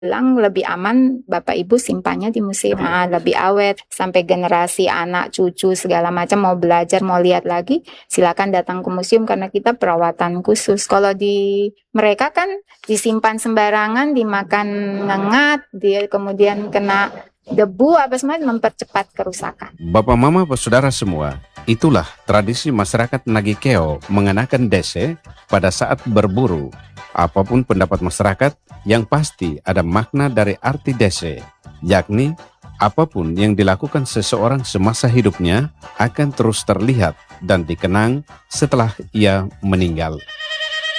bilang lebih aman Bapak Ibu simpannya di museum, lebih awet sampai generasi anak cucu segala macam mau belajar mau lihat lagi silakan datang ke museum karena kita perawatan khusus. Kalau di mereka kan disimpan sembarangan, dimakan ngengat, dia kemudian kena debu apa semua mempercepat kerusakan. Bapak Mama saudara semua, itulah tradisi masyarakat Nagikeo mengenakan dese pada saat berburu. Apapun pendapat masyarakat, yang pasti ada makna dari arti dese, yakni apapun yang dilakukan seseorang semasa hidupnya akan terus terlihat dan dikenang setelah ia meninggal.